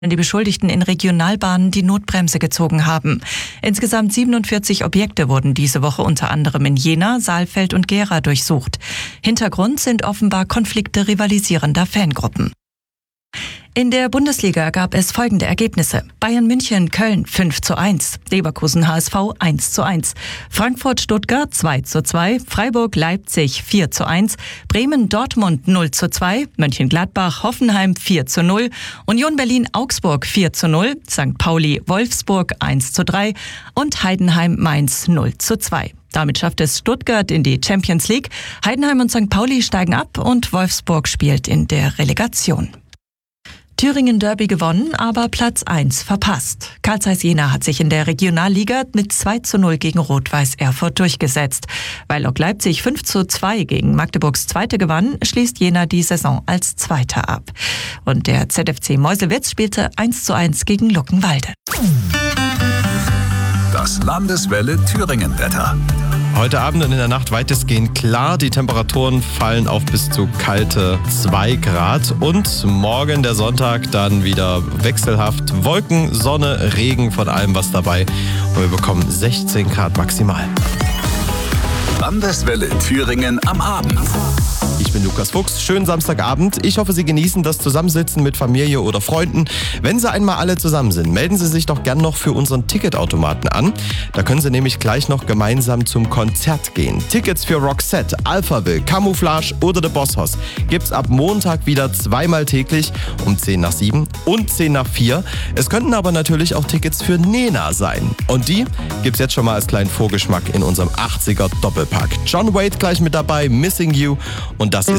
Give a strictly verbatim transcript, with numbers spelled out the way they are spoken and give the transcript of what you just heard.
die Beschuldigten in Regionalbahnen die Notbremse gezogen haben. Insgesamt siebenundvierzig Objekte wurden diese Woche unter anderem in Jena, Saalfeld und Gera durchsucht. Hintergrund sind offenbar Konflikte rivalisierender Fangruppen. In der Bundesliga gab es folgende Ergebnisse. Bayern München Köln fünf zu eins, Leverkusen H S V eins zu eins, Frankfurt Stuttgart zwei zu zwei, Freiburg Leipzig vier zu eins, Bremen Dortmund null zu zwei, Mönchengladbach Hoffenheim vier zu null, Union Berlin Augsburg vier zu null, Sankt Pauli Wolfsburg eins zu drei und Heidenheim Mainz null zu zwei. Damit schafft es Stuttgart in die Champions League. Heidenheim und Sankt Pauli steigen ab und Wolfsburg spielt in der Relegation. Thüringen Derby gewonnen, aber Platz eins verpasst. Carl Zeiss Jena hat sich in der Regionalliga mit zwei zu null gegen Rot-Weiß Erfurt durchgesetzt. Weil Lok Leipzig fünf zu zwei gegen Magdeburgs Zweite gewann, schließt Jena die Saison als Zweiter ab. Und der Z F C Meuselwitz spielte eins zu eins gegen Luckenwalde. Das Landeswelle Thüringen-Wetter. Heute Abend und in der Nacht weitestgehend klar. Die Temperaturen fallen auf bis zu kalte zwei Grad. Und morgen, der Sonntag, dann wieder wechselhaft. Wolken, Sonne, Regen, von allem was dabei. Und wir bekommen sechzehn Grad maximal. Landeswelle Thüringen am Abend. Ich bin Lukas Fuchs. Schönen Samstagabend. Ich hoffe, Sie genießen das Zusammensitzen mit Familie oder Freunden. Wenn Sie einmal alle zusammen sind, melden Sie sich doch gern noch für unseren Ticketautomaten an. Da können Sie nämlich gleich noch gemeinsam zum Konzert gehen. Tickets für Roxette, Alphaville, Camouflage oder The Boss Hoss gibt's ab Montag wieder zweimal täglich um zehn nach sieben und zehn nach vier. Es könnten aber natürlich auch Tickets für Nena sein. Und die gibt's jetzt schon mal als kleinen Vorgeschmack in unserem achtziger Doppelpack. John Wade gleich mit dabei, Missing You und das